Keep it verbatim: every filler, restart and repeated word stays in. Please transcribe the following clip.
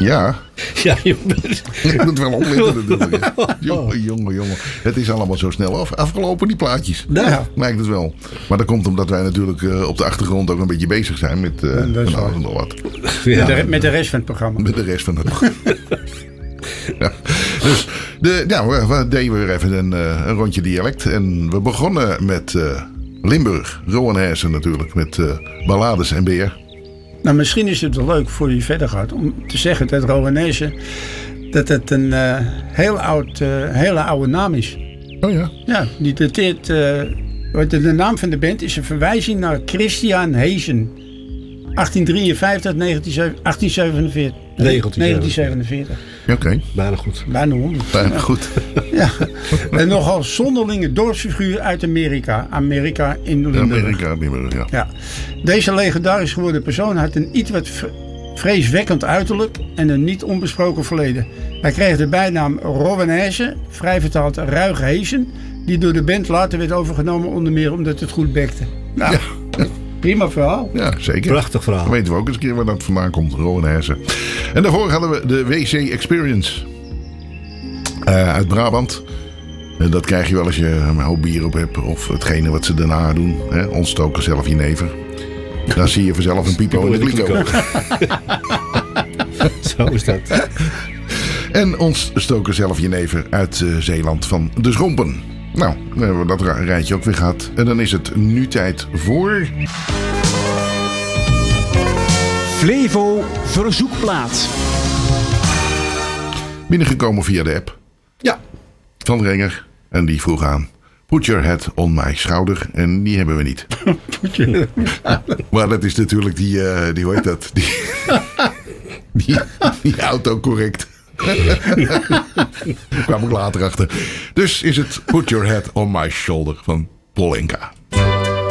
Ja. Ja, je bent... Ik moet wel opletten natuurlijk. Jongen, jongen, jongen. Het is allemaal zo snel af, afgelopen, die plaatjes. Nou. Ja, lijkt het wel. Maar dat komt omdat wij natuurlijk uh, op de achtergrond ook een beetje bezig zijn met uh, dat is van alles waar. en nog wat. Ja. Met, de, met de rest van het programma. Met de rest van het programma. Ja. Dus de, ja, we, we deden weer even een, uh, een rondje dialect. En we begonnen met uh, Limburg. Rowan Hersen natuurlijk. Met uh, Ballades en Beer. Nou, misschien is het wel leuk voor je verder gaat om te zeggen dat Rowanese dat het een uh, heel oud, uh, hele oude naam is. Oh ja. Ja, die dateert. Uh, de, de naam van de band is een verwijzing naar Christian Heesen. achttien drieënvijftig, negentien, achttien zevenenveertig. negentien zevenenveertig. Oké. Okay. Bijna goed. Bijna honderd. Bijna goed. Ja. En nogal zonderlinge dorpsfiguur uit Amerika. Amerika in Limburg. Amerika, Limburg, ja. Ja. Deze legendarisch geworden persoon had een iets wat vreeswekkend uiterlijk en een niet onbesproken verleden. Hij kreeg de bijnaam Rowanese, vrij vertaald Ruige Heesen, die door de band later werd overgenomen onder meer omdat het goed bekte. Nou, Ja. Prima verhaal. Ja, zeker. Prachtig verhaal. Dan weten we ook eens een keer waar dat vandaan komt. Rowan Hersen. En daarvoor hadden we de W C Experience. Uh, uit Brabant. En dat krijg je wel als je een hoop bier op hebt. Of hetgene wat ze daarna doen. Hè? Ontstoken zelf jenever. Dan zie je vanzelf een pipo in de kliko. Zo is dat. En ontstoken zelf jenever uit uh, Zeeland van de Schompen. Nou, dan hebben we dat rijtje ook weer gehad. En dan is het nu tijd voor... Flevo Verzoekplaat. Binnengekomen via de app. Ja. Van Renger. En die vroeg aan... Put your head on my schouder. En die hebben we niet. Maar dat is natuurlijk die... Uh, die hoe heet dat? Die, die, die autocorrect. Daar kwam ik later achter. Dus is het Put your head on my shoulder van Polenka.